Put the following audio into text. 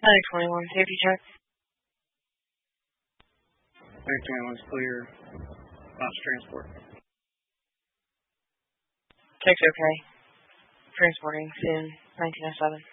921, safety check. 921's clear. Box transport. Check's okay. Transporting soon, 1907.